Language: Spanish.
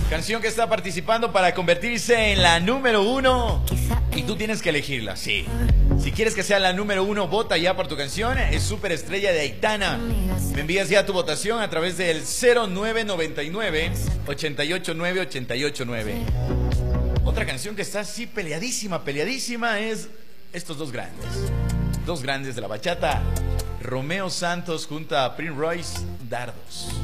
Canción que está participando para convertirse en la número 1. Y tú tienes que elegirla, sí. Si quieres que sea la número 1, vota ya por tu canción. Es Superestrella de Aitana. Me envías ya tu votación a través del 0999 889 889. Otra canción que está así peleadísima es estos dos grandes de la bachata. Romeo Santos junto a Prince Royce, Dardos.